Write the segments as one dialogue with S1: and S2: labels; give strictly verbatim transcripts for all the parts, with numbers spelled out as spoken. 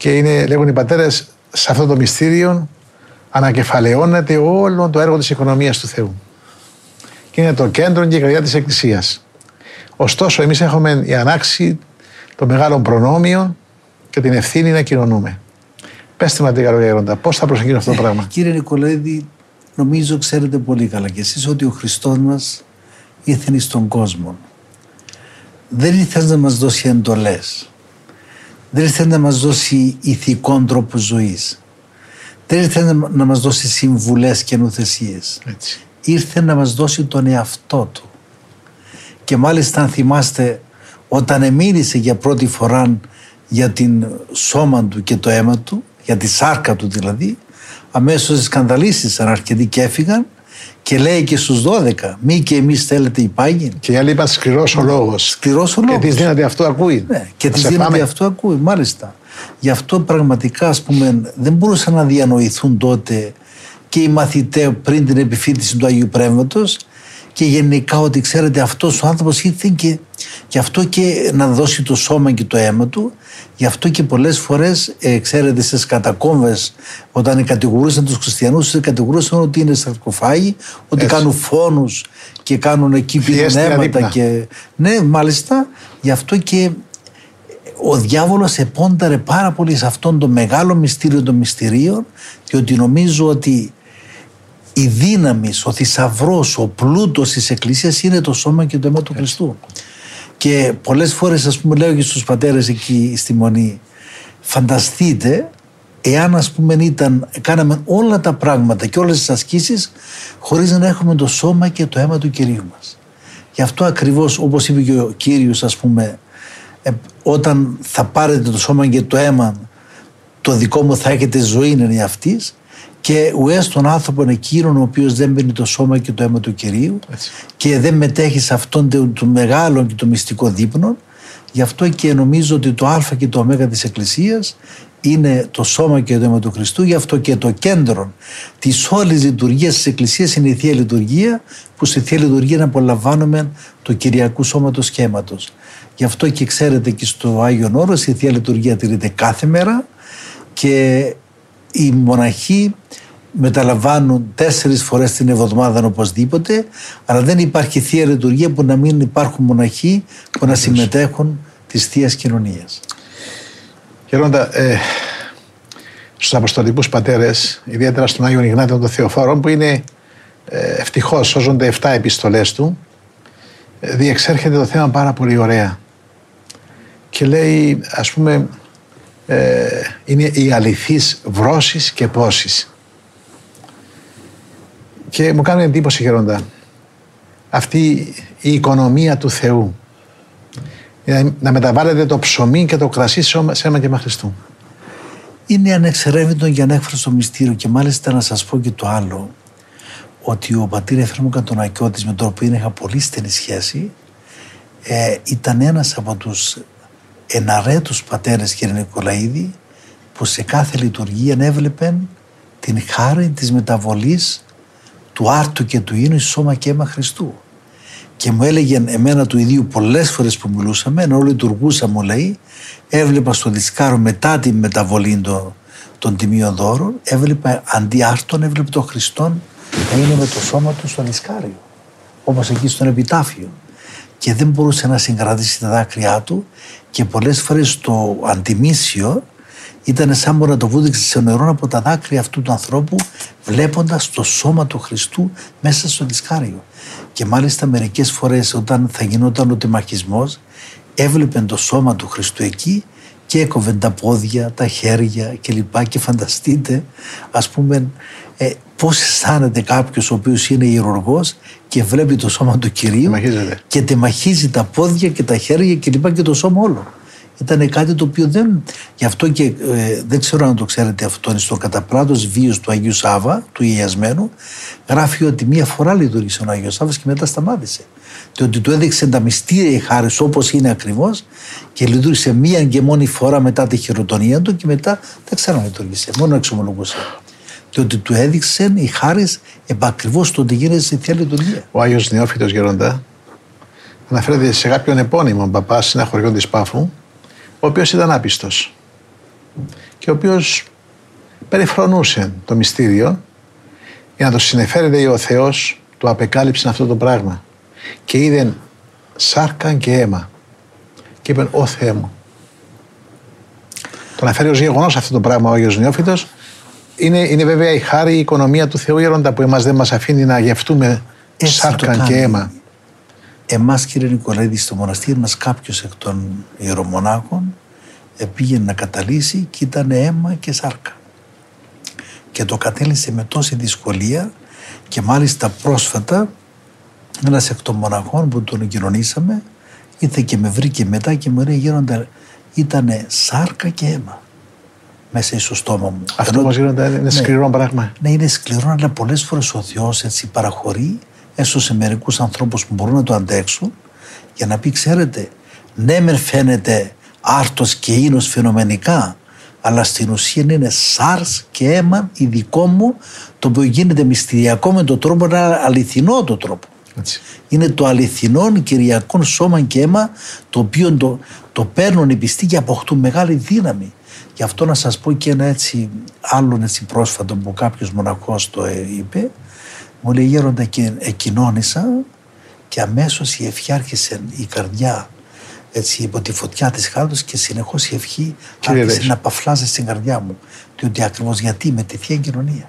S1: Και είναι, λέγουν οι πατέρες, σε αυτό το μυστήριο ανακεφαλαιώνεται όλο το έργο της οικονομίας του Θεού. Και είναι το κέντρο και η καρδιά της Εκκλησίας. Ωστόσο, εμείς έχουμε η ανάξη των μεγάλων προνόμιων και την ευθύνη να κοινωνούμε. Πέστε μας, κύριε Γέροντα, πώς θα προσεγγίσουμε αυτό το πράγμα.
S2: Κύριε Νικολαίδη, νομίζω ξέρετε πολύ καλά κι εσείς ότι ο Χριστός μας ήρθε στον κόσμο. Δεν ήρθε να μας δώσει εντολές. Δεν ήρθε να μας δώσει ηθικών τρόπο ζωής. Δεν ήρθε να μας δώσει συμβουλές και νουθεσίες.
S1: Έτσι.
S2: Ήρθε να μας δώσει τον εαυτό του. Και μάλιστα αν θυμάστε, όταν εμίλησε για πρώτη φορά για την σώμα του και το αίμα του, για τη σάρκα του δηλαδή, αμέσως σκανδαλίστησαν αρκετοί και έφυγαν και λέει και στους δώδεκα, μη και εμείς θέλετε υπάγειν.
S1: Και οι άλλοι είπαν σκληρός ο λόγος.
S2: Σκληρός ο λόγος.
S1: Και της δύναται αυτό ακούει.
S2: Ναι, και της δύναται αυτό ακούει, μάλιστα. Γι' αυτό πραγματικά, ας πούμε, δεν μπορούσαν να διανοηθούν τότε και οι μαθητές πριν την επιφύτηση του Αγίου Πνεύματος και γενικά ότι ξέρετε αυτός ο άνθρωπος ήρθε και γι' αυτό και να δώσει το σώμα και το αίμα του. Γι' αυτό και πολλές φορές, ε, ξέρετε, στις κατακόμβες, όταν κατηγορούσαν τους χριστιανούς, τους κατηγορούσαν ότι είναι σαρκοφάγοι, ότι
S1: Έτσι.
S2: κάνουν φόνους και κάνουν εκεί πυρηνέματα. Και... Ναι, μάλιστα, γι' αυτό και ο διάβολος επόνταρε πάρα πολύ σε αυτόν το μεγάλο μυστήριο των μυστηρίων, διότι νομίζω ότι η δύναμη, ο θησαυρός, ο πλούτος της Εκκλησίας είναι το σώμα και το αίμα του Χριστού. Και πολλές φορές, ας πούμε, λέω και στους πατέρες εκεί στη Μονή, φανταστείτε εάν, ας πούμε, ήταν, κάναμε όλα τα πράγματα και όλες τις ασκήσεις χωρίς να έχουμε το σώμα και το αίμα του Κυρίου μας. Γι' αυτό ακριβώς, όπως είπε και ο Κύριος, ας πούμε, ε, όταν θα πάρετε το σώμα και το αίμα, το δικό μου θα έχετε ζωή είναι αυτής. Και ουές τον άνθρωπον εκείνον ο οποίος δεν παίρνει το σώμα και το αίμα του Κυρίου. Έτσι. Και δεν μετέχει σε αυτόν τον το μεγάλο και το μυστικό δείπνο. Γι' αυτό και νομίζω ότι το α και το ω της Εκκλησίας είναι το σώμα και το αίμα του Χριστού. Γι' αυτό και το κέντρο της όλης λειτουργίας της Εκκλησίας είναι η Θεία Λειτουργία, που στη Θεία Λειτουργία να απολαμβάνουμε το Κυριακού Σώματος και Αίματος. Γι' αυτό και ξέρετε και στο Άγιον Όρος η Θεία Λειτουργία τηρείται κάθε μέρα και οι μοναχοί μεταλαμβάνουν τέσσερις φορές την εβδομάδα οπωσδήποτε, αλλά δεν υπάρχει Θεία Λειτουργία που να μην υπάρχουν μοναχοί που να συμμετέχουν της Θείας Κοινωνίας.
S1: Γέροντα, ε, στους Αποστολικούς Πατέρες, ιδιαίτερα στον Άγιο Ιγνάτιο των Θεοφόρων, που είναι ε, ευτυχώς σώζονται εφτά επιστολές του, ε, διεξέρχεται το θέμα πάρα πολύ ωραία. Και λέει, ας πούμε, ε, είναι η αληθής βρώσεις και πόσεις. Και μου κάνει εντύπωση, Γέροντα, αυτή η οικονομία του Θεού. Να μεταβάλλεται το ψωμί και το κρασί σε αίμα και αίμα Χριστού.
S2: Είναι ανεξερεύνητο για να έκφρασω το μυστήριο. Και μάλιστα να σας πω και το άλλο, ότι ο πατήρ Εφραίμ Κατονακιώτης, με τον οποίο είχα πολύ στενή σχέση, ε, ήταν ένας από τους εναρέτους πατέρες, κύριε Νικολαίδη, που σε κάθε λειτουργία έβλεπεν την χάρη της μεταβολής του άρτου και του ίνου εις σώμα και αίμα Χριστού. Και μου έλεγε εμένα του ιδίου πολλές φορές που μιλούσαμε, ενώ λειτουργούσα, μου λέει, έβλεπα στο δισκάρο μετά τη μεταβολή των, των τιμίων δώρων, έβλεπα αντί άρτων, έβλεπε τον Χριστόν να είναι με το σώμα του στο δισκάριο, όπως εκεί στον επιτάφιο. Και δεν μπορούσε να συγκρατήσει τα δάκρυά του και πολλές φορές το αντιμήσιο ήταν σαν να το βούδειξε σε νερό από τα δάκρυα αυτού του ανθρώπου, βλέποντας το σώμα του Χριστού μέσα στο δισκάριο. Και μάλιστα μερικές φορές όταν θα γινόταν ο τεμαχισμός, έβλεπεν το σώμα του Χριστού εκεί και έκοβεν τα πόδια, τα χέρια κλπ. Και φανταστείτε, ας πούμε, ε, πώς αισθάνεται κάποιος ο οποίος είναι ιερουργός και βλέπει το σώμα του Κυρίου
S1: Τεμαχίζεται.
S2: Και τεμαχίζει τα πόδια και τα χέρια κλπ. Και το σώμα όλο. Ήταν κάτι το οποίο δεν. Γι' αυτό και ε, δεν ξέρω αν το ξέρετε αυτό, είναι στο καταπλάτος βίος του Αγίου Σάβα, του Ιασμένου, γράφει ότι μία φορά λειτουργήσε ο Άγιος Σάββας και μετά σταμάτησε. Και ότι του έδειξε τα μυστήρια η χάρις όπως είναι ακριβώς και λειτουργήσε μία και μόνη φορά μετά τη χειροτονία του και μετά δεν ξαναλειτουργήσε. Μόνο εξομολογούσε. Και ότι του έδειξε η χάρις επακριβώς το ότι γίνεται στη Θεία Λειτουργία.
S1: Ο Άγιος Νεόφυτος, Γέροντα, αναφέρεται σε κάποιον επώνυμο παπά σε ένα χωριό της Πάφου, ο οποίος ήταν άπιστος. και ο οποίος περιφρονούσε το μυστήριο για να το συνεφέρει ο Θεός, του απεκάλυψε αυτό το πράγμα και είδε σάρκα και αίμα και είπε «Ω Θεέ μου». Το να φέρει ως γεγονός αυτό το πράγμα ο Άγιος Νεόφυτος είναι, είναι βέβαια η χάρη, η οικονομία του Θεού Γέροντα, που εμάς δεν μας αφήνει να γευτούμε έτσι σάρκα και αίμα.
S2: Εμάς, κύριε Νικολαίδη, στο μοναστήρι μας κάποιος εκ των ιερομονάχων πήγαινε να καταλύσει και ήταν αίμα και σάρκα. Και το κατέληξε με τόση δυσκολία και μάλιστα πρόσφατα ένας εκ των μοναχών που τον κοινωνήσαμε ήρθε και με βρήκε μετά και μου λέει «Γέροντα, ήτανε σάρκα και αίμα μέσα στο στόμα μου».
S1: Αυτό όμως Γέροντα είναι ναι, σκληρό πράγμα.
S2: Ναι, είναι σκληρό, αλλά πολλές φορές ο Θεός έτσι παραχωρεί έστω σε μερικούς ανθρώπους που μπορούν να το αντέξουν για να πει «Ξέρετε, ναι μεν φαίνεται άρτος και ίνος φαινομενικά, αλλά στην ουσία είναι σάρς και αίμα ειδικό μου, το οποίο γίνεται μυστηριακό με τον τρόπο, ένα αληθινό το τρόπο». Έτσι. Είναι το αληθινό κυριακό σώμα και αίμα, το οποίο το, το παίρνουν οι πιστοί και αποκτούν μεγάλη δύναμη. Γι' αυτό να σας πω και ένα έτσι άλλον έτσι πρόσφατο που κάποιος μοναχός το είπε. Μου λέει «Γέροντα, και εκοινώνησα και αμέσως η ευχή άρχισε, η καρδιά έτσι υπό τη φωτιά της χάρτος και συνεχώς η ευχή άρχισε να παφλάζει στην καρδιά μου». Διότι ακριβώς γιατί με τη Θεία Κοινωνία.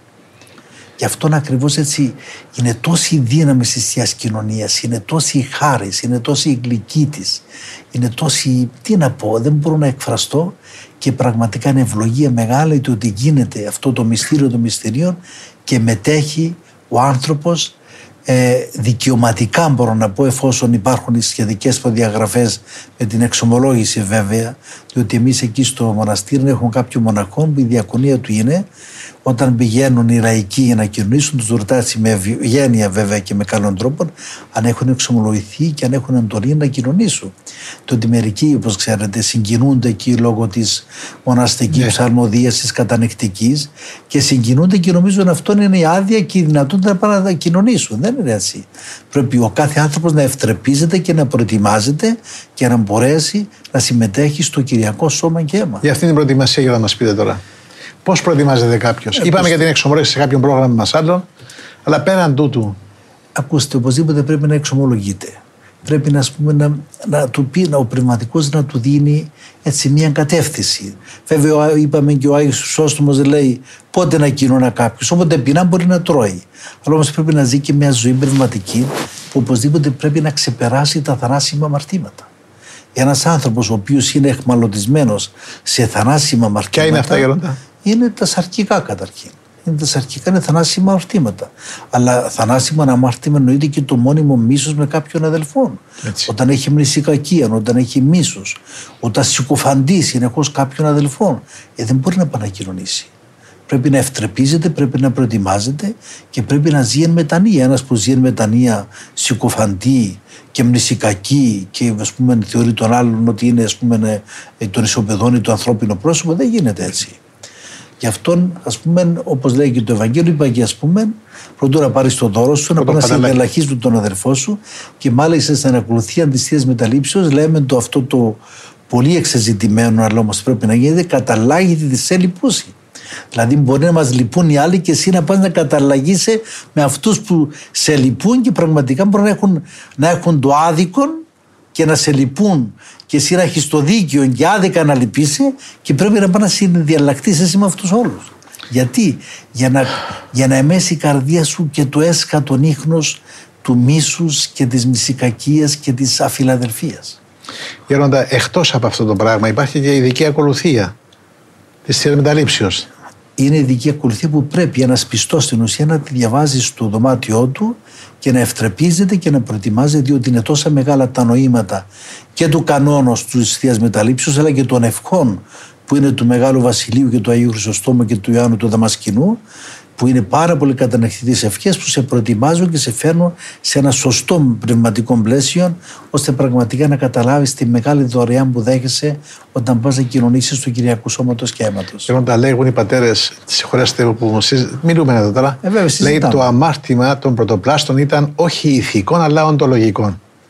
S2: Γι' αυτόν ακριβώς έτσι είναι τόση η δύναμη της Θείας Κοινωνίας, είναι τόση η χάρις, είναι τόση η γλυκή της, είναι τόση, τι να πω, δεν μπορώ να εκφραστώ, και πραγματικά είναι ευλογία μεγάλη το ότι γίνεται αυτό το μυστήριο των μυστηρίων και μετέχει ο άνθρωπος ε, δικαιωματικά, μπορώ να πω, εφόσον υπάρχουν οι σχετικές προδιαγραφές με την εξομολόγηση βέβαια, διότι εμείς εκεί στο μοναστήρι έχουμε κάποιο μοναχό που η διακονία του είναι όταν πηγαίνουν οι λαϊκοί για να κοινωνήσουν, τους ρωτάει με ευγένεια βέβαια και με καλών τρόπων αν έχουν εξομολογηθεί και αν έχουν εντολή να κοινωνήσουν. Το ότι μερικοί, όπως ξέρετε, συγκινούνται εκεί λόγω της μοναστικής ναι. ψαλμοδίας, της κατανεκτικής, και συγκινούνται και νομίζουν αυτό είναι η άδεια και η δυνατότητα να πάνε να κοινωνήσουν. Δεν είναι έτσι. Πρέπει ο κάθε άνθρωπος να ευτρεπίζεται και να προετοιμάζεται και να μπορέσει να συμμετέχει στο κυριακό σώμα και αίμα.
S1: Για αυτή την προετοιμασία, για να μας πείτε τώρα. Πώς προετοιμάζεται κάποιος? Ε, Είπαμε για την εξομολόγηση σε κάποιο πρόγραμμα μας άλλων, αλλά πέραν τούτου.
S2: Ακούστε, οπωσδήποτε πρέπει να εξομολογείται. Πρέπει να, πούμε, να, να του πει, να, ο πνευματικός να του δίνει έτσι μια κατεύθυνση. Βέβαια, είπαμε και ο Άγιος Χρυσόστομος λέει πότε να κοινωνά κάποιος. Όποτε πεινά μπορεί να τρώει. Αλλά όμως πρέπει να ζει και μια ζωή πνευματική που οπωσδήποτε πρέπει να ξεπεράσει τα θανάσιμα αμαρτήματα. Ένας άνθρωπος ο οποίος είναι εχμαλωτισμένος σε θανάσιμα αμαρτήματα.
S1: Ποια είναι αυτά, Γέροντα?
S2: Είναι τα σαρκικά καταρχήν. Είναι τα σαρκικά, είναι θανάσιμα αμαρτήματα. Αλλά θανάσιμα αμαρτήμα εννοείται και το μόνιμο μίσος με κάποιον αδελφόν. Έτσι. Όταν έχει μνησικακία, όταν έχει μίσος, όταν συκοφαντεί συνεχώς κάποιον αδελφόν, ε, δεν μπορεί να επανακοινωνήσει. Πρέπει να ευτρεπίζεται, πρέπει να προετοιμάζεται και πρέπει να ζει εν μετανία. Ένας που ζει εν μετανία, συκοφαντεί και μνησικακή και ας πούμε, θεωρεί τον άλλον ότι είναι ας πούμε, τον ισοπεδώνει το ανθρώπινο πρόσωπο, δεν γίνεται έτσι. Γι' αυτόν, ας πούμε, όπως λέει και το Ευαγγέλιο, είπα και ας πούμε, πρωτού να πάρεις το δώρο σου, να πάει να συνελαχείς του τον αδερφό σου, και μάλιστα στην ακολουθία της Θείας Μεταλήψεως λέμε το αυτό το πολύ εξεζητημένο, αλλά όμως πρέπει να γίνεται, καταλάγεται τη σε λυπούσει. Δηλαδή, μπορεί να μας λυπούν οι άλλοι και εσύ να πας να καταλλαγείσαι με αυτούς που σε λυπούν και πραγματικά μπορεί να έχουν, να έχουν το άδικο και να σε λυπούν και εσύ να έχεις το δίκαιο και άδικα να λυπήσει και πρέπει να πάει να συνδιαλλακτείς εσύ με αυτούς όλους. Γιατί? Για να, για να εμέσει η καρδία σου και το έσκατον ίχνος του μίσους και της μυσικακίας και της αφιλαδελφίας.
S1: Γέροντα, εκτός από αυτό το πράγμα υπάρχει και ειδική ακολουθία της Θείας Μεταλήψεως.
S2: Είναι ειδική ακολουθία που πρέπει ένας πιστός στην ουσία να τη διαβάζει στο δωμάτιό του και να ευτρεπίζεται και να προετοιμάζεται, διότι είναι τόσα μεγάλα τα νοήματα και του κανόνος της Θείας Μεταλήψεως αλλά και των ευχών που είναι του Μεγάλου Βασιλείου και του Αγίου Χρυσοστόμου και του Ιωάννου του Δαμασκηνού, που είναι πάρα πολύ καταναχτητές ευχές που σε προετοιμάζουν και σε φέρνουν σε ένα σωστό πνευματικό πλαίσιο, ώστε πραγματικά να καταλάβεις τη μεγάλη δωρεάν που δέχεσαι όταν πας να κοινωνήσεις του Κυριακού Σώματος και Αίματος.
S1: Και όταν λέγουν οι πατέρες, συγχωρέστε που μιλούμε εδώ τώρα,
S2: ε, βέβαια,
S1: λέει το αμάρτημα των πρωτοπλάστων ήταν όχι ηθικών αλλά οντολογικών.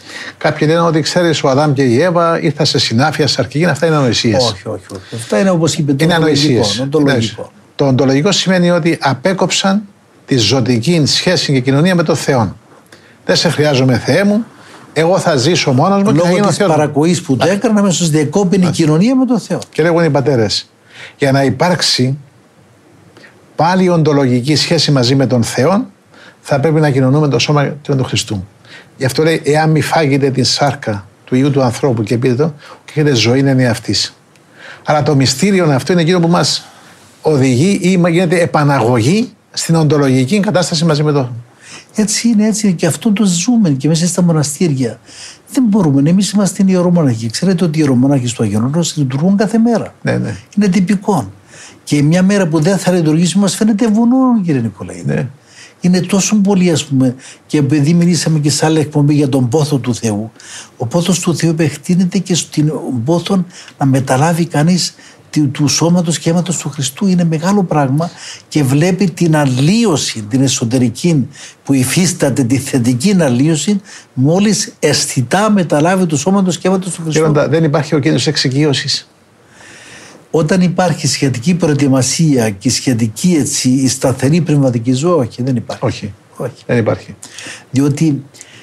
S1: Κάποιοι λένε ότι ξέρεις, ο Αδάμ και η Εύα ήρθαν σε συνάφεια σαρκική. Αυτά είναι ανοησίες.
S2: Όχι, όχι, όχι. Αυτά είναι όπως είπε το
S1: είναι
S2: οντολογικό.
S1: οντολογικό. Το οντολογικό σημαίνει ότι απέκοψαν τη ζωτική σχέση και κοινωνία με τον Θεό. Δεν σε χρειάζομαι, Θεέ μου. Εγώ θα ζήσω μόνος μου.
S2: Λόγω της παρακοής που το έκανα, αμέσως διεκόπηνε η κοινωνία με τον Θεό.
S1: Και λέγουν οι πατέρες, για να υπάρξει πάλι οντολογική σχέση μαζί με τον Θεό, θα πρέπει να κοινωνούμε το σώμα του Χριστού. Γι' αυτό λέει, εάν μη φάγετε την σάρκα του Υιού του ανθρώπου και πείτε το, και έχετε ζωή είναι αυτής. Αλλά το μυστήριο αυτό είναι εκείνο που μας οδηγεί ή γίνεται επαναγωγή στην οντολογική κατάσταση μαζί με τον.
S2: Έτσι είναι, έτσι είναι. Και αυτό το ζούμε και μέσα στα μοναστήρια. Δεν μπορούμε. Εμείς είμαστε ιερομόναχοι. Ξέρετε ότι οι ιερομόναχοι στο Άγιον Όρος λειτουργούν κάθε μέρα.
S1: Ναι, ναι.
S2: Είναι τυπικό. Και μια μέρα που δεν θα λειτουργήσει, μας φαίνεται βουνό, κύριε Νικολαίδη.
S1: Ναι.
S2: Είναι τόσο πολύ, ας πούμε, και επειδή μιλήσαμε και σε άλλη εκπομπή για τον πόθο του Θεού, ο πόθος του Θεού επεκτείνεται και στον πόθο να μεταλάβει κανείς του σώματος και αίματος του Χριστού. Είναι μεγάλο πράγμα και βλέπει την αλλίωση, την εσωτερική που υφίσταται, τη θετική αλλίωση, μόλις αισθητά μεταλάβει του σώματος και αίματος του Χριστού.
S1: Κύριοντα, δεν υπάρχει ο κίνδυνος εξοικείωσης.
S2: Όταν υπάρχει σχετική προετοιμασία και σχετική έτσι, σταθερή πνευματική ζωή, όχι, δεν υπάρχει.
S1: Όχι,
S2: όχι.
S1: δεν υπάρχει.
S2: Διότι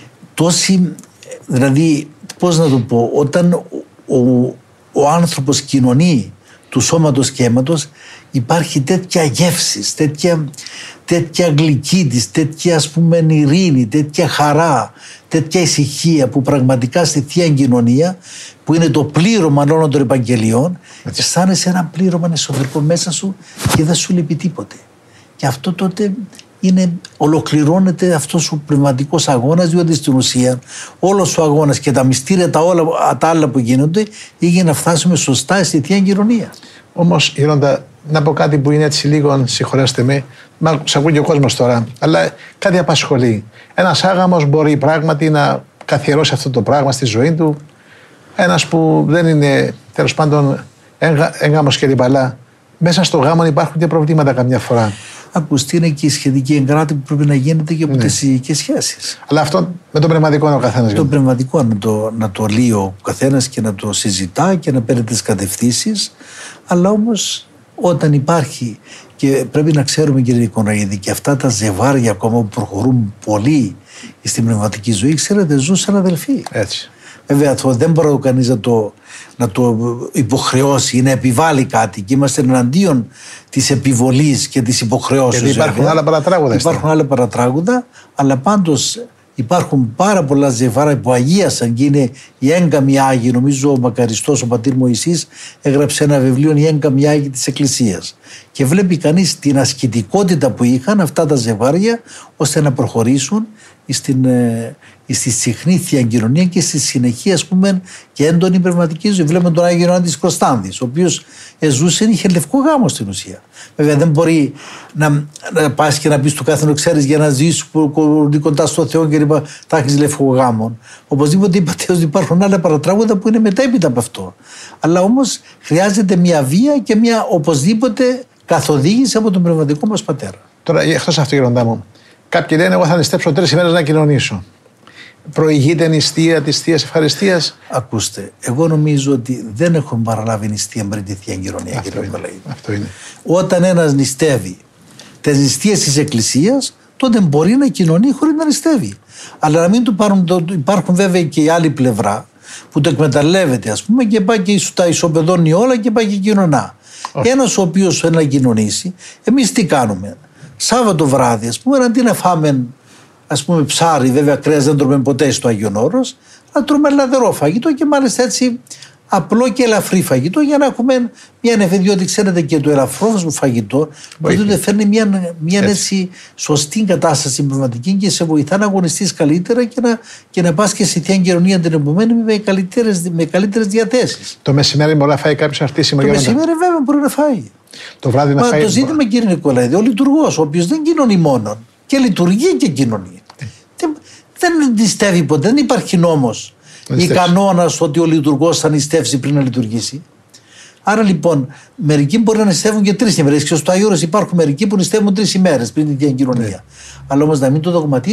S2: τόση, δηλαδή, πώς να το πω, όταν ο, ο, ο άνθρωπος κοινωνεί του σώματος και αίματος, υπάρχει τέτοια γεύση, τέτοια, τέτοια γλυκύτης, τέτοια ας πούμε ειρήνη, τέτοια χαρά, τέτοια ησυχία που πραγματικά στη Θεία Κοινωνία, που είναι το πλήρωμα όλων των Ευαγγελιών, αισθάνεσαι ένα πλήρωμα εσωτερικό μέσα σου και δεν σου λείπει τίποτε. Και αυτό τότε είναι, ολοκληρώνεται αυτός ο πνευματικός αγώνας, διότι στην ουσία όλος ο αγώνας και τα μυστήρια τα, όλα, τα άλλα που γίνονται είναι για να φτάσουμε σωστά στη Θεία Κοινωνία.
S1: Όμως, Γέροντα, να πω κάτι που είναι έτσι λίγο, συγχωρέστε με, μα σ' ακούει και ο κόσμος τώρα, αλλά κάτι απασχολεί. Ένας άγαμος μπορεί πράγματι να καθιερώσει αυτό το πράγμα στη ζωή του. Ένας που δεν είναι, τέλος πάντων, έγγαμος και λιπαλά. Μέσα στο γάμο υπάρχουν και προβλήματα καμιά φορά.
S2: Ακούστε, είναι και η σχετική εγκράτη που πρέπει να γίνεται και από ναι. τις συζυγικές σχέσεις.
S1: Αλλά αυτό με το πνευματικό είναι ο καθένας.
S2: Το πνευματικό να το, να το λύει ο καθένας και να το συζητά και να παίρνει τις κατευθύνσεις. Αλλά όμως όταν υπάρχει, και πρέπει να ξέρουμε, κύριε Νικολαίδη, και αυτά τα ζευγάρια ακόμα που προχωρούν πολύ στην πνευματική ζωή, ξέρετε, ζουν σαν αδελφοί.
S1: Έτσι.
S2: Βέβαια, αυτό δεν μπορεί κανείς να το, να το υποχρεώσει ή να επιβάλλει κάτι. Και είμαστε εναντίον της επιβολής και της υποχρεώσεως.
S1: Γιατί υπάρχουν βέβαια. άλλα παρατράγουδα.
S2: Υπάρχουν άλλα παρατράγουδα, αλλά πάντως υπάρχουν πάρα πολλά ζευγάρια που αγίασαν και είναι οι έγκαμοι Άγιοι. Νομίζω ο μακαριστός, ο πατήρ Μωυσής, έγραψε ένα βιβλίο, οι έγκαμοι Άγιοι της Εκκλησίας. Και βλέπει κανείς την ασκητικότητα που είχαν αυτά τα ζευγάρια ώστε να προχωρήσουν στην, στη συχνή Θεία Κοινωνία και στη συνεχή, ας πούμε, και έντονη πνευματική ζωή. Βλέπουμε τον Άγιο Ιωάννη της Κωνστάνδης, ο οποίος ζούσε, είχε λευκό γάμο στην ουσία. Βέβαια, δεν μπορεί να, να πας και να πεις του καθενός, ξέρεις, για να ζήσεις κοντά στο Θεό και λοιπά, θα έχεις λευκό γάμο. Οπωσδήποτε είπατε ότι υπάρχουν άλλα παρατράγουδα που είναι μετέπειτα από αυτό. Αλλά όμως χρειάζεται μια βία και μια οπωσδήποτε καθοδήγηση από τον πνευματικό μας πατέρα.
S1: Τώρα, εκτός αυτού, Γέροντά μου, κάποιοι λένε: εγώ θα νηστέψω τρεις ημέρες να κοινωνήσω. Προηγείται νηστεία της Θείας Ευχαριστίας.
S2: Ακούστε, εγώ νομίζω ότι δεν έχουμε παραλάβει νηστεία πριν τη Θεία Κοινωνία.
S1: Αυτό, είναι. Αυτό είναι.
S2: Όταν ένας νηστεύει τις νηστείες της Εκκλησίας, τότε μπορεί να κοινωνεί χωρίς να νηστεύει. Αλλά να μην του πάρουν, το, υπάρχουν βέβαια και η άλλη πλευρά που το εκμεταλλεύεται, ας πούμε, και πάει και τα ισοπεδώνει όλα και πάει και κοινωνά. Oh. Ένας ο οποίος θέλει να κοινωνήσει, εμείς τι κάνουμε? Σάββατο βράδυ, ας πούμε, αντί να φάμε, ας πούμε, ψάρι, βέβαια κρέας δεν τρώμε ποτέ στο Άγιον Όρος, να τρώμε λαδερό φαγητό και μάλιστα έτσι απλό και ελαφρύ φαγητό για να έχουμε μια νεφή, διότι ξέρετε και το ελαφρό φαγητό ότι φέρνει μια, μια έτσι σωστή κατάσταση πνευματική και σε βοηθά να αγωνιστείς καλύτερα και να, και να πας και στη Θεία Κοινωνία την επομένη με καλύτερες, με καλύτερες διαθέσεις.
S1: Το μεσημέρι μπορεί να φάει κάποιος αρτήσιμο?
S2: Το μεσημέρι βέβαια μπορεί να φάει.
S1: Το βράδυ να
S2: Μα
S1: φάει.
S2: Το ζήτημα, κύριε Νικολαίδη, ο λειτουργός, ο οποίος δεν κοινωνεί μόνον και λειτουργεί και κοινωνεί. Δεν, δεν νηστεύει ποτέ, δεν υπάρχει νόμος ή κανόνας ότι ο λειτουργός θα νηστεύσει πριν να λειτουργήσει. Άρα λοιπόν, μερικοί μπορεί να νηστεύουν και τρεις ημέρες. Και στο Άγιο Όρος υπάρχουν μερικοί που νηστεύουν τρεις ημέρες πριν την Θεία Κοινωνία. Ναι. Αλλά όμως να μην το δογματίζουν.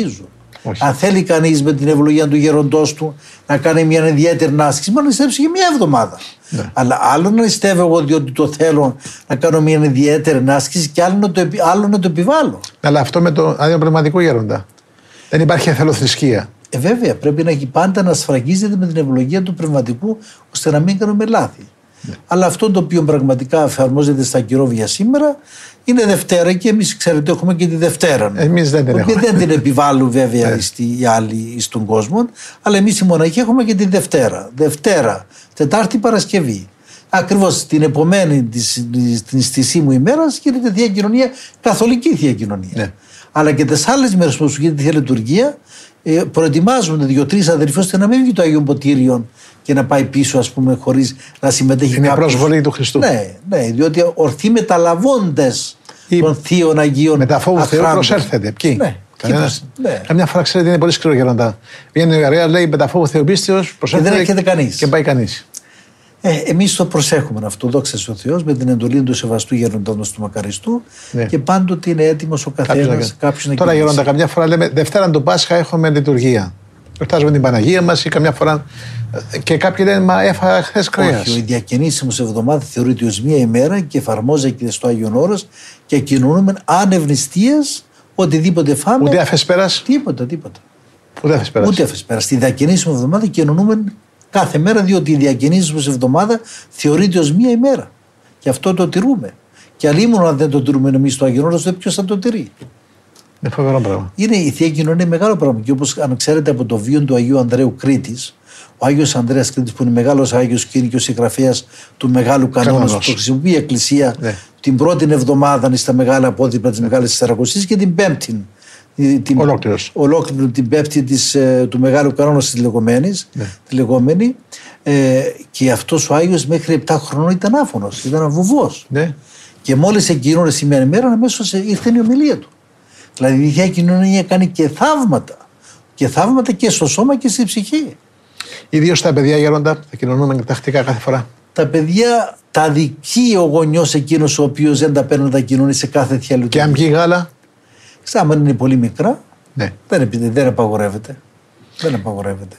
S1: Όχι.
S2: Αν θέλει κανείς με την ευλογία του γέροντός του να κάνει μια ιδιαίτερη άσκηση, μόνο να νηστέψει για μια εβδομάδα. Ναι. Αλλά άλλο να νηστεύω εγώ διότι το θέλω να κάνω μια ιδιαίτερη άσκηση και άλλο να το, άλλο να το επιβάλλω.
S1: Αλλά αυτό με το Άγιο Πνευματικό Γέροντα. Δεν υπάρχει εθελοθρησκεία.
S2: Ε, βέβαια, πρέπει να έχει πάντα να σφραγίζεται με την ευλογία του πνευματικού, ώστε να μην κάνουμε λάθη. Ναι. Αλλά αυτό το οποίο πραγματικά εφαρμόζεται στα Κυρόβια σήμερα είναι Δευτέρα και εμείς ξέρετε έχουμε και τη Δευτέρα.
S1: Εμείς δεν την έχουμε.
S2: Δεν την επιβάλλουν βέβαια οι άλλοι στον κόσμο, αλλά εμείς οι μοναχοί έχουμε και τη Δευτέρα. Δευτέρα, Τετάρτη, Παρασκευή. Ακριβώς την επομένη της, της, της στησίμου ημέρας γίνεται Θεία Κοινωνία, καθολική Θεία Κοινωνία. Ναι. Αλλά και τις άλλες μέρες που σου γίνεται Θεία Λειτουργία, ε, προετοιμάζονται δύο-τρεις αδερφοί ώστε να μην βγει το Άγιο Ποτήριον και να πάει πίσω, ας πούμε, χωρίς να συμμετέχει κάποιος.
S1: Είναι προσβολή του Χριστού.
S2: Ναι, ναι, διότι ορθοί μεταλαβώντες ή των θείων Αγίων.
S1: Με τα φόβου Θεού προσέρθετε. Ποιοι.
S2: Ναι.
S1: Κανένας.
S2: Ναι.
S1: Καμιά φορά ξέρετε είναι πολύ σκληρό Γέροντα. Βγαίνει ο ιερέας, λέει με τα φόβου Θεού πίστεως προσέρθετε.
S2: Και δεν έρχεται κανείς.
S1: Και πάει κανείς.
S2: Ε, εμείς το προσέχουμε αυτό, δόξα ο Θεός, με την εντολή του σεβαστού Γέροντα μας του Μακαριστού, ναι. Και πάντοτε είναι έτοιμος ο καθένας κάποιος να
S1: Τώρα Γέροντα, καμιά φορά λέμε Δευτέρα του Πάσχα έχουμε λειτουργία. Γιορτάζουμε την Παναγία μας ή καμιά φορά. Και κάποιοι λένε μα έφαγα χθες κρέας.
S2: Όχι, η διακαινήσιμος εβδομάδα θεωρείται ως μία ημέρα και εφαρμόζεται στο Άγιον Όρος και κοινωνούμε άνευ νηστείας, οτιδήποτε φάμε.
S1: Ούτε αφεσπέρας.
S2: Τίποτα, τίποτα.
S1: Ούτε αφεσπέρας.
S2: Ούτε αφεσπέρας. Στη διακαινήσιμη εβδομάδα κοινωνούμε κάθε μέρα, διότι η διακαινήσιμη εβδομάδα θεωρείται ως μία ημέρα. Και αυτό το τηρούμε. Και αλλήμον αν δεν το τηρούμε εμείς στο Άγιον Όρος, ποιος θα το τηρεί.
S1: Είναι φοβερό πράγμα.
S2: Είναι η Θεία Κοινωνία μεγάλο πράγμα. Και όπως αν ξέρετε από το βίο του Αγίου Ανδρέου Κρήτης, ο Άγιος Ανδρέας Κρήτης, που είναι μεγάλος Άγιος Κήρυκος συγγραφέας του Μεγάλου Κανόνα, που το χρησιμοποιεί η Εκκλησία ναι. την πρώτη εβδομάδα στα μεγάλα απόδειπνα της ναι. Μεγάλης Τεσσαρακοσίας και την πέμπτη. Την, ολόκληρη την πέμπτη της, του Μεγάλου Κανόνα της λεγόμενης, ναι. τη λεγόμενη. Ε, και αυτός ο Άγιος μέχρι επτά χρονών ήταν άφωνος, ήταν βουβός.
S1: Ναι.
S2: Και μόλις εγκοινώνησε μια ημέρα, αμέσως ήρθε η ομιλία του. Δηλαδή η Θεία Κοινωνία κάνει και θαύματα. Και θαύματα και στο σώμα και στη ψυχή.
S1: Ιδίως τα παιδιά Γέροντα, θα κοινωνούμε τακτικά κάθε φορά.
S2: Τα παιδιά τα αδικεί ο γονιός εκείνος ο οποίος δεν τα παίρνει να τα κοινωνεί σε κάθε Θεία Λειτουργία.
S1: Και αν πιει γάλα.
S2: Ξέρετε, αν είναι πολύ μικρά,
S1: ναι. δεν,
S2: δεν απαγορεύεται. Δεν απαγορεύεται.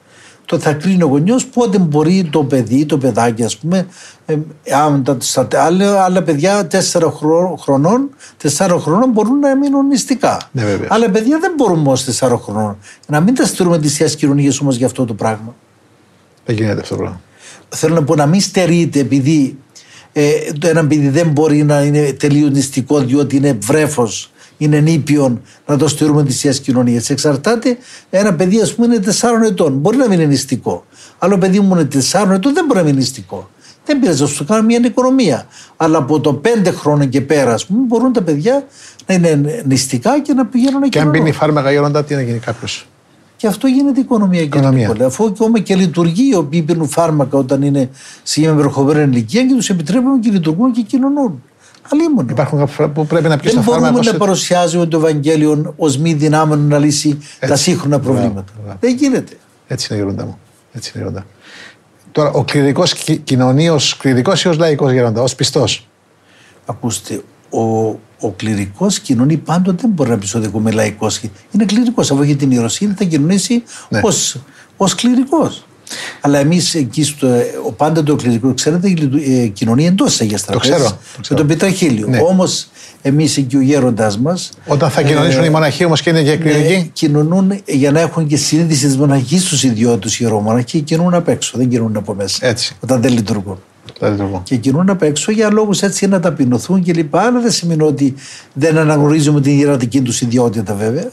S2: Το θα κρίνει ο γονιός πότε μπορεί το παιδί, το παιδάκι, ας πούμε, ε, τα, στα, άλλα, άλλα παιδιά τέσσερα χρονών, τεσσάρων χρονών μπορούν να μείνουν νηστικά.
S1: Ναι,
S2: άλλα παιδιά δεν μπορούν όμως τεσσάρων χρονών. Να μην τα στείλουμε τις Θείας Κοινωνίες όμως για αυτό το πράγμα.
S1: Δεν γίνεται αυτό το πράγμα.
S2: Θέλω να πω να μην στερείται επειδή ε, το ένα παιδί δεν μπορεί να είναι τελείως νηστικό διότι είναι βρέφος, είναι νήπιον, να το στηρούμε τις Θείας Κοινωνίες. Εξαρτάται, ένα παιδί ας πούμε είναι τεσσάρων ετών, μπορεί να μην είναι νηστικό. Άλλο παιδί μου είναι τεσσάρων ετών, δεν μπορεί να μην είναι νηστικό. Δεν πειράζει, να σου κάνω μια οικονομία. Αλλά από το πέντε χρόνων και πέρα, ας πούμε, μπορούν τα παιδιά να είναι νηστικά και να πηγαίνουν εκεί.
S1: Και αν πίνει φάρμακα Γέροντα, τι να γίνει κάποιος.
S2: Και αυτό γίνεται οικονομία. οικονομία. Αφού ακόμα και λειτουργεί οι οποίοι πίνουν φάρμακα όταν είναι σε μια μεροχοβερή ηλικία και τους επιτρέπουν και λειτουργούν και κοινωνούν. Αλλήμον.
S1: Υπάρχουν που πρέπει να πιεις τα φάρμακα.
S2: Δεν μπορούμε να παρουσιάζουμε το Ευαγγέλιο ως μη δυνάμενο να λύσει έτσι. Τα σύγχρονα προβλήματα. Βά, βά. Δεν γίνεται.
S1: Έτσι είναι Γέροντα μου. Έτσι είναι Γέροντα. Τώρα, ο κληρικός κοινωνεί ως κληρικός ή ως λαϊκός Γέροντα, ως πιστός.
S2: Ακούστε, ο, ο κληρικός κοινωνεί πάντοτε δεν μπορεί να πει ότι είμαι λαϊκός. Είναι κληρικός. Αφού έχει την ιεροσύνη θα κοινωνήσει ναι. ως, ως κληρικός. Αλλά εμείς εκεί στο πάντα το κληρικό, ξέρετε, η κοινωνία εντός της Αγίας Τραπέζης με τον Πετραχίλιο. Ναι. Όμως εμείς εκεί ο γέροντάς μας.
S1: Όταν θα κοινωνήσουν ε, οι μοναχοί όμως και είναι και κληρικοί.
S2: Ε, κοινωνούν για να έχουν και συνείδηση της μοναχής τους ιδιώτες οι ιερομοναχοί, κοινωνούν απ' έξω, δεν κοινωνούν από μέσα.
S1: Έτσι.
S2: Όταν δεν λειτουργούν. Και κοινωνούν απ' έξω για λόγους έτσι να ταπεινωθούν κλπ. Αλλά δεν σημαίνει ότι δεν αναγνωρίζουμε την ιερατική τους ιδιότητα βέβαια.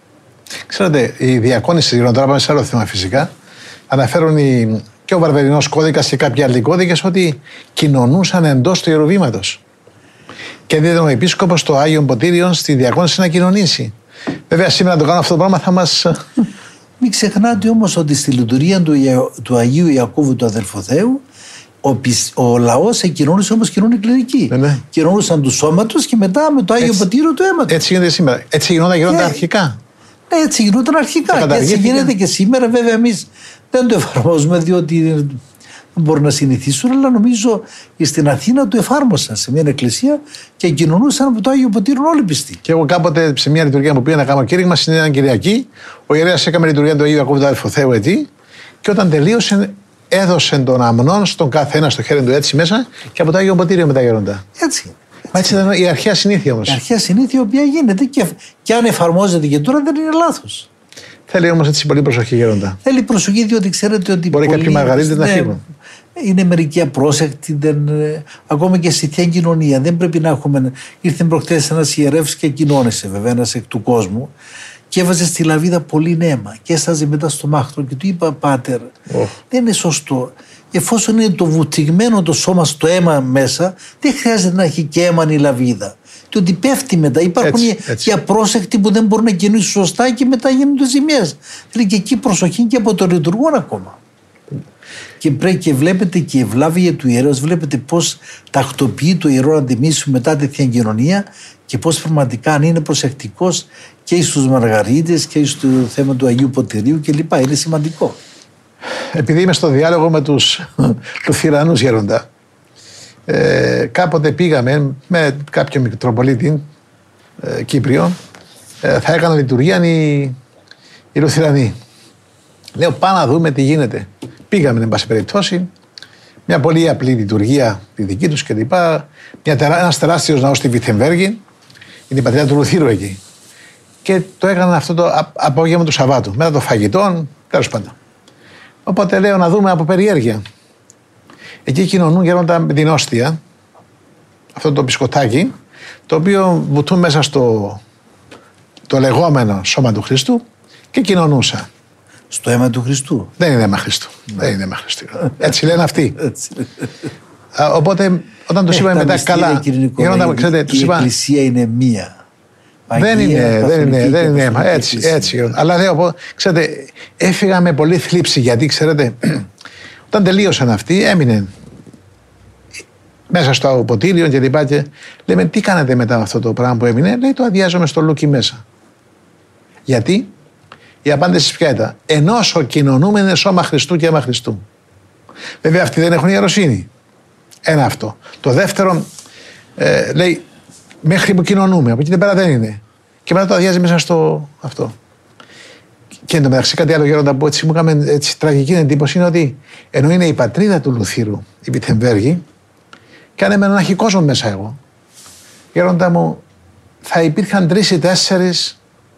S1: Ξέρετε, η διακόνηση γέροντα, τώρα πάμε σε άλλο θέμα φυσικά. Αναφέρουν οι, και ο Βαρβερινός κώδικας και κάποιοι άλλοι κώδικες ότι κοινωνούσαν εντός του ιεροβήματος. Και δίδεται ο επίσκοπος το Άγιον Ποτήριον στη διακόνηση να κοινωνήσει. Βέβαια, σήμερα να το κάνω αυτό το πράγμα θα μας.
S2: Μην ξεχνάτε όμως ότι στη λειτουργία του, του Αγίου Ιακώβου του Αδελφού Θεού, ο, ο λαός εκοινώνησε όμως κοινωνούν οι κληρικοί.
S1: Ναι, ναι.
S2: Κοινωνούσαν του σώματος και μετά με το Άγιο Ποτήριο του αίματος.
S1: Έτσι γίνεται σήμερα. Έτσι γινόταν γινόταν αρχικά.
S2: Έτσι γινόταν αρχικά. Και έτσι γίνεται και σήμερα. Βέβαια, εμείς δεν το εφαρμόζουμε διότι μπορούν να συνηθίσουν, αλλά νομίζω στην Αθήνα το εφάρμοσαν σε μια εκκλησία και κοινωνούσαν από το Άγιο Ποτήριο όλοι πιστοί.
S1: Και εγώ κάποτε σε μια λειτουργία που πήγα να κάνω κήρυγμα, συνέβη Κυριακή, ο ιερέας έκαμε λειτουργία του Αγίου Ιακώβου του Αδελφού Θεού εκεί, και όταν τελείωσε, έδωσε τον αμνόν στον κάθε ένα στο χέρι του έτσι μέσα και από το Άγιο Ποτήριο με τα γέροντα.
S2: Έτσι.
S1: Μα έτσι ήταν η αρχαία συνήθεια όμως.
S2: Η αρχαία συνήθεια, η οποία γίνεται και, και αν εφαρμόζεται και τώρα δεν είναι λάθος.
S1: Θέλει όμως έτσι πολύ προσοχή, γέροντα.
S2: Θέλει προσοχή, διότι ξέρετε ότι.
S1: Μπορεί κάποιοι μαργαρίτες να φύγουν.
S2: Είναι μερικοί απρόσεκτοι, δεν, ακόμα και στη θεία κοινωνία. Δεν πρέπει να έχουμε. Ήρθε προχτές ένας ιερεύς και κοινώνησε, βέβαια, ένας εκ του κόσμου, και έβαζε στη λαβίδα πολύ νέμα και έσταζε μετά στο μάχτρο και του είπα: Πάτερ, oh. δεν είναι σωστό. Εφόσον είναι το βουτυγμένο το σώμα στο αίμα μέσα, δεν χρειάζεται να έχει και αίμα η λαβίδα. Διότι πέφτει μετά. Υπάρχουν έτσι, έτσι. οι απρόσεκτοι που δεν μπορούν να κινήσουν σωστά και μετά γίνονται ζημιές. Θέλει και εκεί προσοχή και από το λειτουργόν ακόμα. Και πρέπει και βλέπετε και η ευλάβεια του ιερέως, βλέπετε πώς τακτοποιεί το ιερό αντιμήσιο μετά τη Θεία Κοινωνία και πώς πραγματικά αν είναι προσεκτικός και στους μαργαρίτες και στο θέμα του Αγίου Ποτηρίου κλπ. Είναι σημαντικό.
S1: Επειδή είμαι στο διάλογο με τους Λουθυρανούς, γέροντα, ε, κάποτε πήγαμε με κάποιο Μητροπολίτη ε, Κύπριο, ε, θα έκανα λειτουργία οι, οι Λουθυρανοί. Λέω πάμε να δούμε τι γίνεται. Πήγαμε, εν πάση περιπτώσει, μια πολύ απλή λειτουργία τη δική τους και λοιπά. Ένας τεράστιος ναός στη Βιθεμβέργη, είναι η πατρίδα του Λουθύρου εκεί. Και το έκαναν αυτό το απόγευμα του Σαββάτου, μετά το φαγητό, τέλος πάντων. Οπότε λέω να δούμε από περιέργεια. Εκεί κοινωνούν, γέροντα, την όστια, αυτό το μπισκοτάκι, το οποίο βουτούν μέσα στο το λεγόμενο σώμα του Χριστού και κοινωνούσα.
S2: Στο αίμα του Χριστού.
S1: Δεν είναι αίμα Χριστού. Ναι. Δεν είναι αίμα Χριστού. Έτσι λένε αυτοί. Α, οπότε όταν τους ε, είπαμε μετά καλά.
S2: Γέροντα, ξέρετε, τους είπα. Η Εκκλησία είναι μία.
S1: Δεν είναι, δεν είναι, δεν είναι αίμα. Έτσι, έτσι. Αλλά λέω, ξέρετε, έφυγα με πολύ θλίψη γιατί, ξέρετε, όταν τελείωσαν αυτοί, έμεινε μέσα στο ποτήριο και λοιπά. Και λέμε, τι κάνετε μετά αυτό το πράγμα που έμεινε? Λέει, το αδειάζομαι στο Λούκι μέσα. Γιατί? Η απάντηση ποια ήταν? Ενώσο κοινωνούμε είναι σώμα Χριστού και αίμα Χριστού. Βέβαια, αυτοί δεν έχουν ιεροσύνη. Ένα αυτό. Το δεύτερο, ε, λέει, μέχρι που κοινωνούμε. Από εκεί πέρα δεν είναι. Και μετά το αδειάζει μέσα στο αυτό. Και εν τω μεταξύ, κάτι άλλο, γέροντα, που έτσι μου έκαμε έτσι τραγική εντύπωση είναι ότι ενώ είναι η πατρίδα του Λουθύρου, η Βιθεμβέργη, και αν έμενα να έχει κόσμο μέσα εγώ, γέροντα μου, θα υπήρχαν τρεις ή τέσσερις,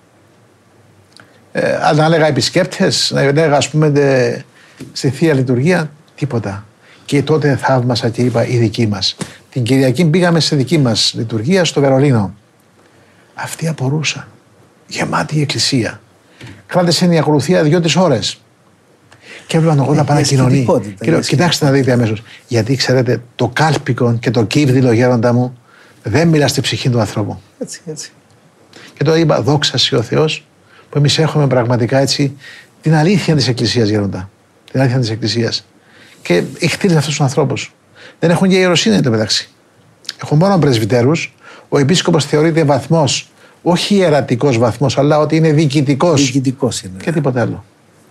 S1: ε, αν έλεγα επισκέπτες, να έλεγα ας πούμε δε, στη Θεία Λειτουργία, τίποτα. Και τότε θαύμασα και είπα η δική μας. Την Κυριακή πήγαμε στη δική μας λειτουργία στο Βερολίνο. Αυτοί απορούσαν. Γεμάτη η εκκλησία. Κράτησε η ακολουθία δύο-τρεις ώρες. Και έβλεπαν τον κόσμο να πάνε να κοινωνεί. Και λέω, κοιτάξτε να δείτε αμέσως. Γιατί ξέρετε, το κάλπικο και το κύβδηλο, γέροντα μου, δεν μιλά στη ψυχή του ανθρώπου.
S2: Έτσι, έτσι.
S1: Και το είπα, δόξα σοι ο Θεός, που εμείς έχουμε πραγματικά έτσι την αλήθεια της εκκλησίας, γέροντα. Την αλήθεια της εκκλησίας. Και χτίζει αυτούς τους ανθρώπους. Δεν έχουν και ιεροσύνη εν τω μεταξύ. Έχουν μόνο πρεσβυτέρους. Ο επίσκοπος θεωρείται βαθμός, όχι ιερατικός βαθμός, αλλά ότι είναι διοικητικός.
S2: Διοικητικός είναι.
S1: Και τίποτα άλλο.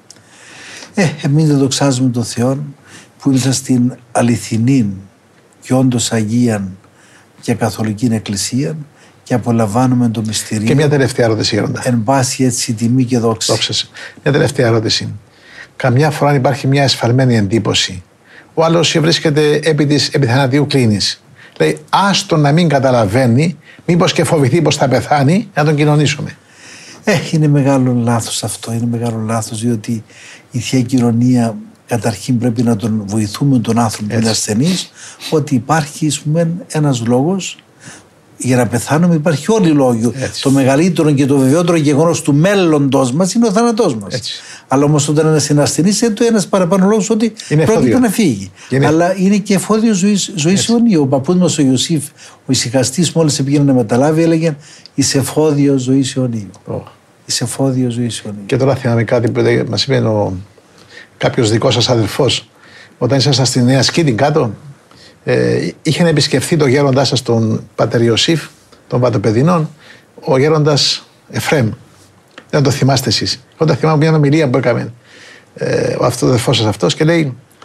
S2: Ε, εμείς δεν δοξάζουμε τον Θεό που είμαστε στην αληθινή και όντως Αγία και Καθολική Εκκλησία και απολαμβάνουμε το μυστήριο.
S1: Και μια τελευταία ερώτηση, γέροντα.
S2: Εν πάση έτσι τιμή και δόξη.
S1: Δόξα. Μια τελευταία ερώτηση. Καμιά φορά αν υπάρχει μια εσφαλμένη εντύπωση, ο άλλος βρίσκεται επί της επιθανατίου κλίνης. Λέει, άστον να μην καταλαβαίνει, μήπως και φοβηθεί πως θα πεθάνει, να τον κοινωνήσουμε.
S2: Ε, είναι μεγάλο λάθος αυτό, είναι μεγάλο λάθος, διότι η Θεία Κοινωνία καταρχήν πρέπει να τον βοηθούμε τον άνθρωπο που είναι ασθενής, ότι υπάρχει, ας πούμε, ένας λόγος για να πεθάνουμε, υπάρχει όλοι οι λόγοι. Το μεγαλύτερο και το βεβαιότερο γεγονός του μέλλοντος μας είναι ο θάνατός μας. Έτσι. Αλλά όμως όταν ένας είναι ασθενής, είναι το ένας παραπάνω λόγος ότι είναι πρόκειται να φύγει. Είναι... Αλλά είναι και εφόδιο ζωής, ζωής αιωνίου. Ο παππούς μας ο Ιωσήφ, ο ησυχαστής, μόλις πήγαινε να μεταλάβει, έλεγε «Είσαι εφόδιο ζωής αιωνίου». Oh. Είσαι εφόδιο ζωής αιωνίου. Και τώρα θυμάμαι κάτι που μας είπε ο... κάποιος δικός σας αδελφός, όταν ήσασταν στη Νέα Σκήτη κάτω. Ε, είχε επισκεφθεί το γέροντά σας τον πατερ Ιωσήφ, των Πατοπεδινών, ο γέροντας Εφραίμ. Δεν το θυμάστε εσείς. Όταν θυμάμαι μια ομιλία που έκαμε ε, ο αυτοδελφός σας αυτός και λέει,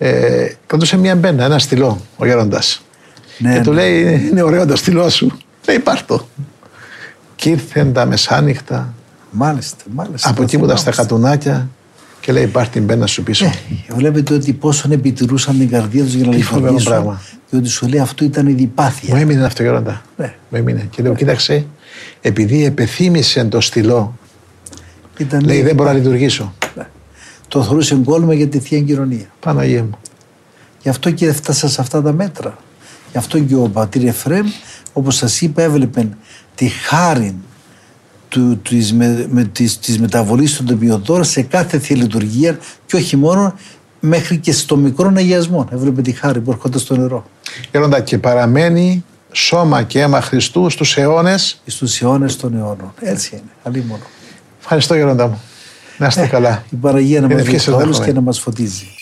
S1: Ε, κρατούσε μια μπένα, ένα στυλό ο Γέροντας. Ναι, και ναι. του λέει: είναι ωραίο το στυλό σου. Λέει: πάρ' το. Και ήρθαν τα μεσάνυχτα.
S2: Μάλιστα, μάλιστα.
S1: Από εκεί που ήταν στα κατουνάκια. Και λέει: πάρ' την μπένα σου πίσω.
S2: Ε, βλέπετε ότι πόσον επιτηρούσαν την καρδία του για να λειτουργήσουν. Και ότι σου λέει αυτό ήταν η διπάθεια.
S1: Μου έμεινε αυτό, Γέροντα.
S2: Ναι.
S1: Μου έμεινε. Και λέω: κοίταξε, επειδή επεθύμησε το στυλό,
S2: ήταν
S1: λέει: δεν μπορώ να λειτουργήσω.
S2: Ναι. Το θεωρούσε γκόλμα για τη Θεία Κοινωνία.
S1: Παναγία μου.
S2: Γι' αυτό και έφτασα σε αυτά τα μέτρα. Γι' αυτό και ο πατήρ Εφραίμ, όπως σας είπα, έβλεπε τη χάρη του, της, με, με, της, της μεταβολής των τοπιωτών σε κάθε Θεία Λειτουργία και όχι μόνο μέχρι και στο μικρό αγιασμό. Έβλεπε τη χάρη που έρχονται στο νερό.
S1: Γέροντα, και παραμένει σώμα και αίμα Χριστού στους αιώνες.
S2: Στους αιώνες των αιώνων. Έτσι είναι. Αλλήμονο.
S1: Ευχαριστώ, Γέροντα μου. Να είστε
S2: ε,
S1: καλά.
S2: Η Παναγία να μας βοηθήσει όλους και να μας φωτίζει.